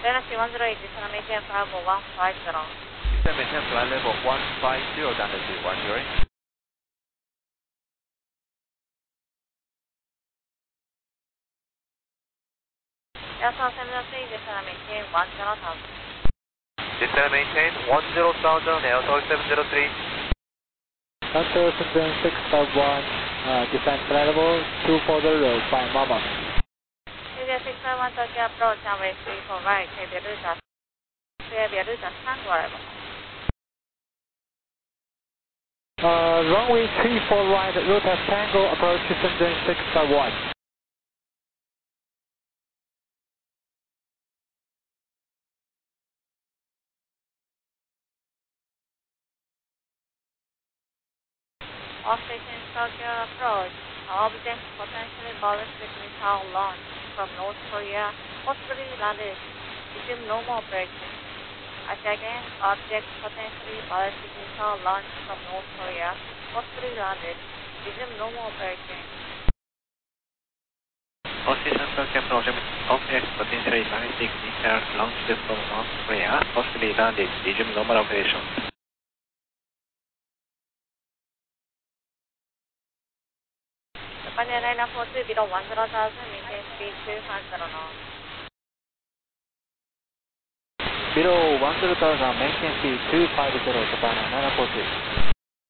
Dynasty 108, descend and maintain flight level 150. Descend maintain flight level 150, Dynasty 108. 703, descend and maintain 10,000. Descend and maintain 10,000, Airtower 703. Hunter 651, descend flight level 240 by Mama. India 651, Tokyo approach, runway 34 right, clear Beirut Tango arrival. Runway 34 right, Route Tango, approach 651. All stations Tokyo approach, object potentially ballistic missile launch from North Korea, possibly landed, resume normal operation. I say again, object potentially ballistic missile launch from North Korea, possibly landed, resume normal operation. All stations Tokyo approach, object potentially ballistic missile launched from North Korea, possibly landed, resume normal operation. Japan Airlines 42 below 10,000, maintain speed 250 knots. Below 10,000, maintain speed 250, Japan 942.